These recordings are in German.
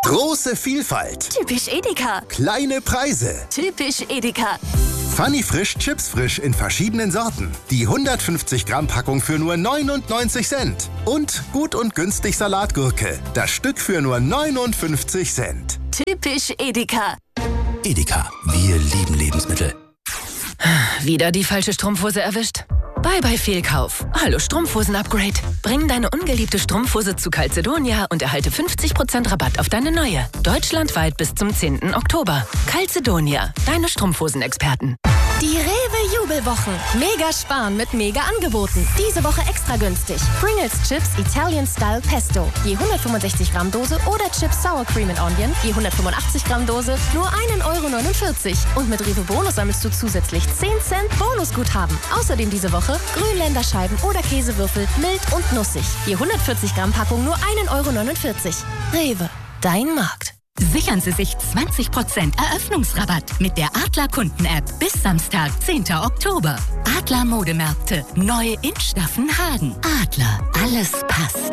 Große Vielfalt. Typisch Edeka. Kleine Preise. Typisch Edeka. Funny Frisch Chips frisch in verschiedenen Sorten. Die 150 Gramm Packung für nur 99 Cent. Und gut und günstig Salatgurke. Das Stück für nur 59 Cent. Typisch Edeka. Edeka, wir lieben Lebensmittel. Wieder die falsche Strumpfhose erwischt? Bye Fehlkauf. Hallo Strumpfhosen-Upgrade. Bring deine ungeliebte Strumpfhose zu Calzedonia und erhalte 50% Rabatt auf deine neue. Deutschlandweit bis zum 10. Oktober. Calzedonia, deine Strumpfhosenexperten. Die Rewe-Jubelwochen. Mega sparen mit Mega-Angeboten. Diese Woche extra günstig. Pringles Chips Italian Style Pesto. Je 165 Gramm Dose oder Chips Sour Cream and Onion. Je 185 Gramm Dose. Nur 1,49 €. Und mit Rewe Bonus sammelst du zusätzlich 10 Cent Bonusguthaben. Außerdem diese Woche Grünländerscheiben oder Käsewürfel mild und nussig. Je 140 Gramm Packung nur 1,49 €. Rewe, dein Markt. Sichern Sie sich 20% Eröffnungsrabatt mit der Adler Kunden-App bis Samstag, 10. Oktober. Adler Modemärkte, neu in Staffenhagen. Adler, alles passt.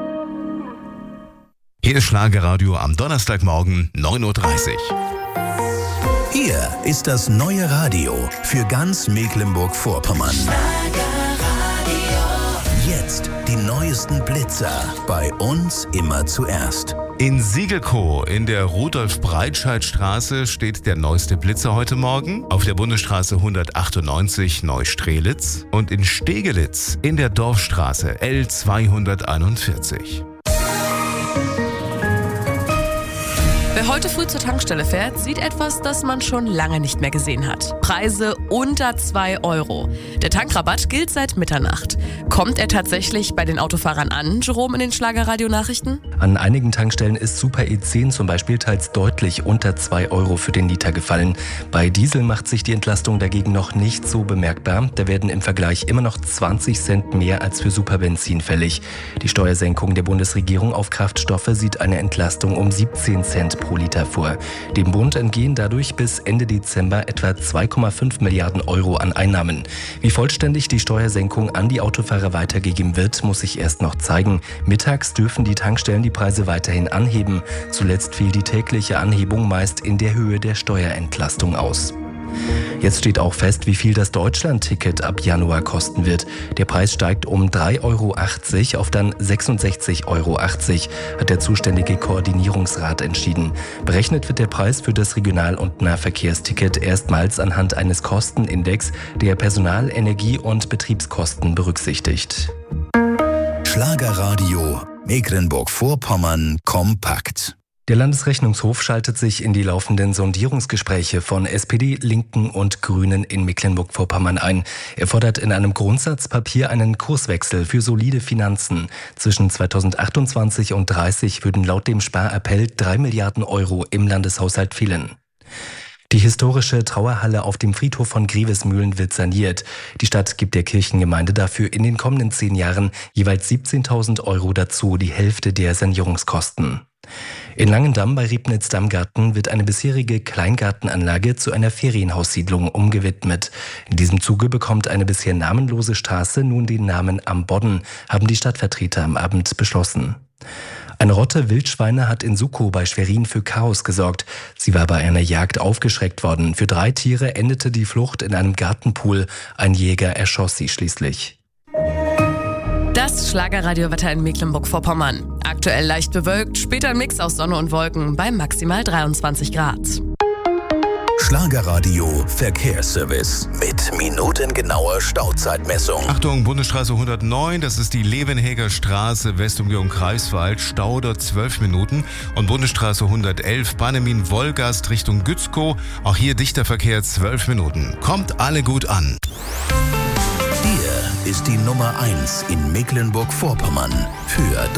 Hier ist Schlagerradio am Donnerstagmorgen, 9:30 Uhr. Hier ist das neue Radio für ganz Mecklenburg-Vorpommern. Jetzt die neuesten Blitzer. Bei uns immer zuerst. In Siegelkow in der Rudolf-Breitscheid-Straße steht der neueste Blitzer heute Morgen. Auf der Bundesstraße 198 Neustrelitz und in Stegelitz in der Dorfstraße L241. Wer heute früh zur Tankstelle fährt, sieht etwas, das man schon lange nicht mehr gesehen hat. Preise unter 2 €. Der Tankrabatt gilt seit Mitternacht. Kommt er tatsächlich bei den Autofahrern an, Jerome, in den Schlagerradio-Nachrichten? An einigen Tankstellen ist Super E10 zum Beispiel teils deutlich unter 2 € für den Liter gefallen. Bei Diesel macht sich die Entlastung dagegen noch nicht so bemerkbar. Da werden im Vergleich immer noch 20 Cent mehr als für Superbenzin fällig. Die Steuersenkung der Bundesregierung auf Kraftstoffe sieht eine Entlastung um 17 Cent pro Liter vor. Dem Bund entgehen dadurch bis Ende Dezember etwa 2,5 Milliarden € an Einnahmen. Wie vollständig die Steuersenkung an die Autofahrer weitergegeben wird, muss sich erst noch zeigen. Mittags dürfen die Tankstellen die Preise weiterhin anheben. Zuletzt fiel die tägliche Anhebung meist in der Höhe der Steuerentlastung aus. Jetzt steht auch fest, wie viel das Deutschland-Ticket ab Januar kosten wird. Der Preis steigt um 3,80 € auf dann 66,80 €, hat der zuständige Koordinierungsrat entschieden. Berechnet wird der Preis für das Regional- und Nahverkehrsticket erstmals anhand eines Kostenindex, der Personal-, Energie- und Betriebskosten berücksichtigt. Schlagerradio Mecklenburg-Vorpommern kompakt. Der Landesrechnungshof schaltet sich in die laufenden Sondierungsgespräche von SPD, Linken und Grünen in Mecklenburg-Vorpommern ein. Er fordert in einem Grundsatzpapier einen Kurswechsel für solide Finanzen. Zwischen 2028 und 2030 würden laut dem Sparappell 3 Milliarden € im Landeshaushalt fehlen. Die historische Trauerhalle auf dem Friedhof von Grevesmühlen wird saniert. Die Stadt gibt der Kirchengemeinde dafür in den kommenden 10 Jahren jeweils 17.000 € dazu, die Hälfte der Sanierungskosten. In Langendamm bei Riebnitz-Dammgarten wird eine bisherige Kleingartenanlage zu einer Ferienhaussiedlung umgewidmet. In diesem Zuge bekommt eine bisher namenlose Straße nun den Namen Am Bodden, haben die Stadtvertreter am Abend beschlossen. Eine Rotte Wildschweine hat in Sukow bei Schwerin für Chaos gesorgt. Sie war bei einer Jagd aufgeschreckt worden. Für 3 Tiere endete die Flucht in einem Gartenpool. Ein Jäger erschoss sie schließlich. Das Schlagerradiowetter in Mecklenburg-Vorpommern. Aktuell leicht bewölkt, später ein Mix aus Sonne und Wolken bei maximal 23 Grad. Schlagerradio Verkehrsservice mit minutengenauer Stauzeitmessung. Achtung, Bundesstraße 109, das ist die Levenhäger Straße, Westumgehung Greifswald, Stau dort 12 Minuten. Und Bundesstraße 111, Bannemin-Wolgast Richtung Gützkow, auch hier dichter Verkehr 12 Minuten. Kommt alle gut an. Hier ist die Nummer 1 in Mecklenburg-Vorpommern für